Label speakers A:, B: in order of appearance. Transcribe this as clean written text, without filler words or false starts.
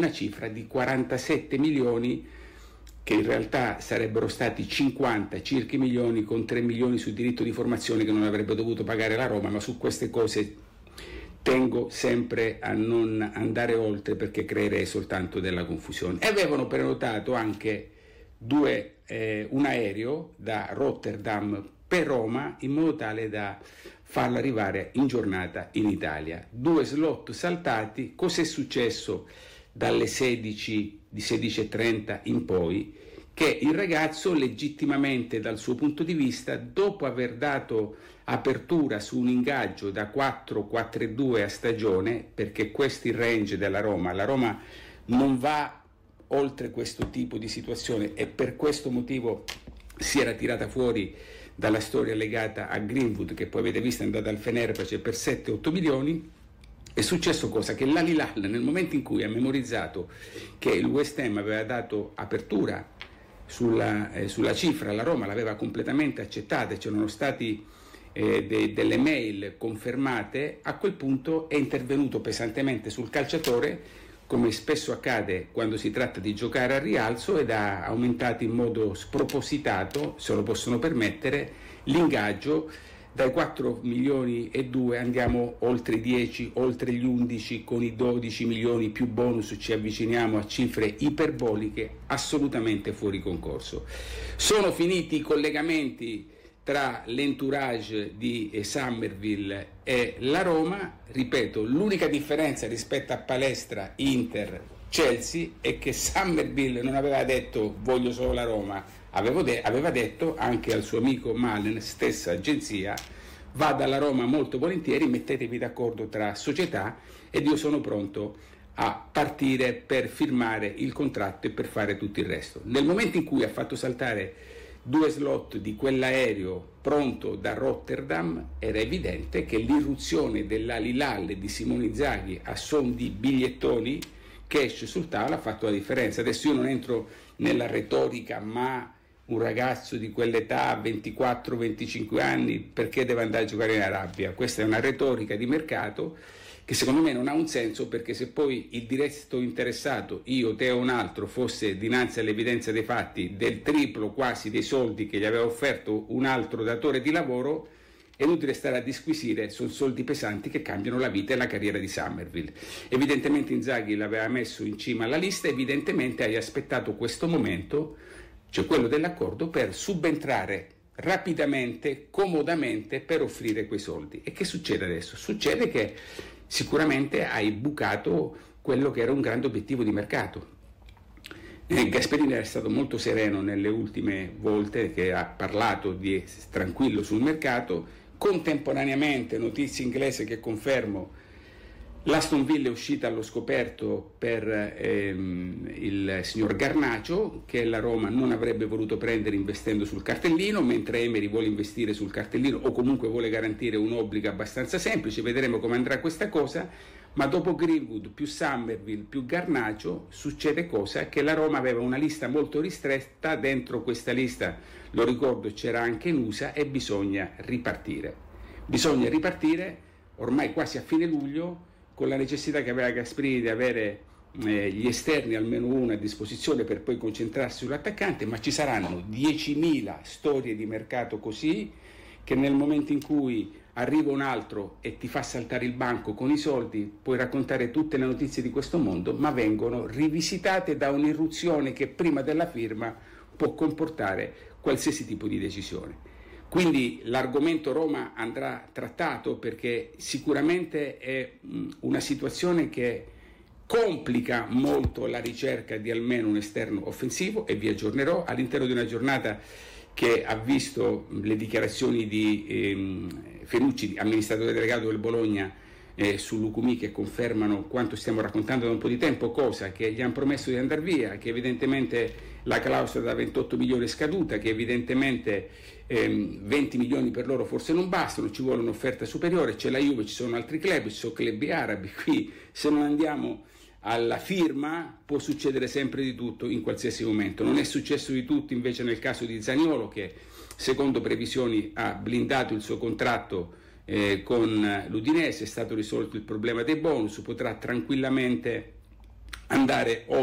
A: una cifra di 47 milioni, che in realtà sarebbero stati 50 circa milioni, con 3 milioni sul diritto di formazione che non avrebbe dovuto pagare la Roma, ma su queste cose tengo sempre a non andare oltre, perché creerei soltanto della confusione. E avevano prenotato anche un aereo da Rotterdam per Roma, in modo tale da farlo arrivare in giornata in Italia. 2 slot saltati. Cos'è successo dalle 16:30 in poi? Che il ragazzo, legittimamente dal suo punto di vista, dopo aver dato apertura su un ingaggio da 4-4-2 a stagione, perché questo è il range della Roma, la Roma non va oltre questo tipo di situazione, e per questo motivo si era tirata fuori dalla storia legata a Greenwood, che poi avete visto è andata al Fenerbahce per 7-8 milioni. È successo cosa? Che l'Al Hilal, nel momento in cui ha memorizzato che il West Ham aveva dato apertura sulla cifra, la Roma l'aveva completamente accettata, c'erano stati delle mail confermate, a quel punto è intervenuto pesantemente sul calciatore, come spesso accade quando si tratta di giocare al rialzo, ed ha aumentato in modo spropositato, se lo possono permettere, l'ingaggio. Dai 4 milioni e 2 andiamo oltre i 10, oltre gli 11, con i 12 milioni più bonus ci avviciniamo a cifre iperboliche, assolutamente fuori concorso. Sono finiti i collegamenti tra l'entourage di Summerville e la Roma. Ripeto, l'unica differenza rispetto a Palestra, Inter, Chelsea è che Summerville non aveva detto voglio solo la Roma, aveva detto anche al suo amico Malen, stessa agenzia, vado alla Roma molto volentieri, mettetevi d'accordo tra società ed io sono pronto a partire per firmare il contratto e per fare tutto il resto. Nel momento in cui ha fatto saltare 2 slot di quell'aereo pronto da Rotterdam, era evidente che l'irruzione dell'Al Hilal di Simone Inzaghi a son di bigliettoni cash sul tavolo ha fatto la differenza. Adesso io non entro nella retorica, ma un ragazzo di quell'età, 24-25 anni, perché deve andare a giocare in Arabia? Questa è una retorica di mercato che secondo me non ha un senso, perché se poi il diretto interessato, io, te o un altro, fosse dinanzi all'evidenza dei fatti del triplo quasi dei soldi che gli aveva offerto un altro datore di lavoro, è inutile stare a disquisire, sono soldi pesanti che cambiano la vita e la carriera di Summerville. Evidentemente Inzaghi l'aveva messo in cima alla lista, evidentemente hai aspettato questo momento, cioè quello dell'accordo, per subentrare rapidamente, comodamente, per offrire quei soldi. E che succede adesso? Succede che sicuramente hai bucato quello che era un grande obiettivo di mercato. Gasperini è stato molto sereno nelle ultime volte che ha parlato di tranquillo sul mercato. Contemporaneamente, notizie inglese che confermo, l'Aston Villa è uscita allo scoperto per il signor Garnacio, che la Roma non avrebbe voluto prendere investendo sul cartellino, mentre Emery vuole investire sul cartellino, o comunque vuole garantire un obbligo abbastanza semplice. Vedremo come andrà questa cosa, ma dopo Greenwood più Summerville più Garnacio succede cosa? Che la Roma aveva una lista molto ristretta, dentro questa lista, lo ricordo, c'era anche Nusa, e bisogna ripartire ormai quasi a fine luglio, con la necessità che aveva Gasperini di avere gli esterni, almeno uno a disposizione, per poi concentrarsi sull'attaccante, ma ci saranno 10.000 storie di mercato così, che nel momento in cui arriva un altro e ti fa saltare il banco con i soldi, puoi raccontare tutte le notizie di questo mondo, ma vengono rivisitate da un'irruzione che prima della firma può comportare qualsiasi tipo di decisione. Quindi l'argomento Roma andrà trattato, perché sicuramente è una situazione che complica molto la ricerca di almeno un esterno offensivo, e vi aggiornerò all'interno di una giornata che ha visto le dichiarazioni di Fenucci, amministratore delegato del Bologna, su Lucumí, che confermano quanto stiamo raccontando da un po' di tempo, cosa che gli hanno promesso di andare via, che evidentemente la clausola da 28 milioni è scaduta, che evidentemente 20 milioni per loro forse non bastano, ci vuole un'offerta superiore, c'è la Juve, ci sono altri club, ci sono club arabi. Qui se non andiamo alla firma può succedere sempre di tutto in qualsiasi momento. Non è successo di tutto invece nel caso di Zaniolo, che secondo previsioni ha blindato il suo contratto con l'Udinese, è stato risolto il problema dei bonus, potrà tranquillamente andare